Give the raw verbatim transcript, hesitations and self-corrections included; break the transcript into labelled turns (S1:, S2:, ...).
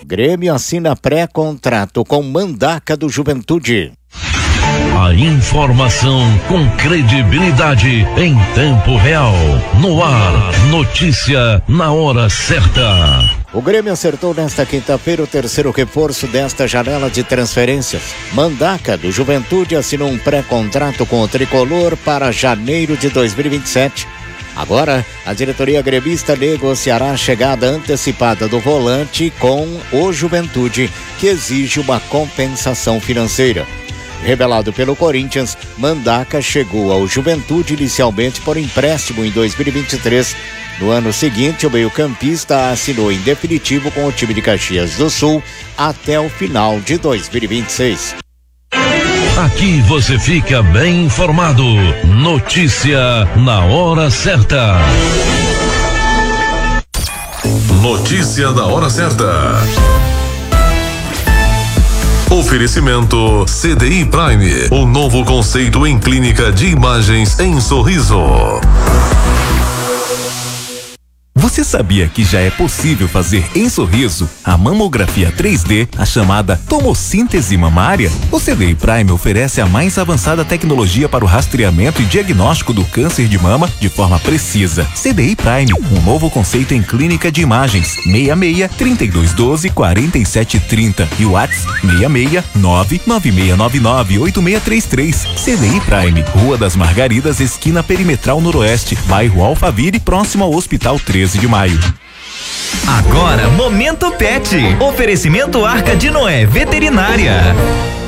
S1: Grêmio assina pré-contrato com Mandaca do Juventude.
S2: A informação com credibilidade em tempo real. No ar, notícia na hora certa.
S1: O Grêmio acertou nesta quinta-feira o terceiro reforço desta janela de transferências. Mandaca do Juventude assinou um pré-contrato com o tricolor para janeiro de dois mil e vinte e sete. Agora, a diretoria gremista negociará a chegada antecipada do volante com o Juventude, que exige uma compensação financeira. Revelado pelo Corinthians, Mandaca chegou ao Juventude inicialmente por empréstimo em dois mil e vinte e três. No ano seguinte, o meio-campista assinou em definitivo com o time de Caxias do Sul até o final de dois mil e vinte e seis.
S2: Aqui você fica bem informado. Notícia na hora certa.
S3: Notícia da hora certa. Oferecimento C D I Prime, o novo conceito em clínica de imagens em Sorriso.
S4: Você sabia que já é possível fazer em Sorriso a mamografia três D, a chamada tomossíntese mamária? O C D I Prime oferece a mais avançada tecnologia para o rastreamento e diagnóstico do câncer de mama de forma precisa. C D I Prime, um novo conceito em clínica de imagens. seis seis, trinta e dois doze, quarenta e sete trinta e o WhatsApp seis seis, nove nove seis nove nove, oito seis três três. C D I Prime, Rua das Margaridas, esquina Perimetral Noroeste, bairro Alphaville, próximo ao Hospital treze de Maio.
S5: Agora, Momento Pet. Oferecimento Arca de Noé Veterinária.